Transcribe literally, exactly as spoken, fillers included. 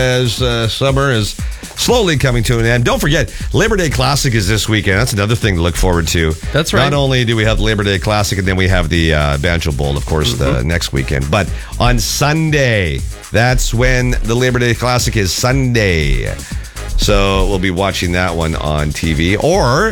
as uh, summer is slowly coming to an end. Don't forget, Labor Day Classic is this weekend. That's another thing to look forward to. That's right. Not only do we have the Labor Day Classic, and then we have the uh, Banjo Bowl, of course, mm-hmm. the next weekend. But on Sunday, that's when the Labor Day Classic is Sunday. So we'll be watching that one on T V. Or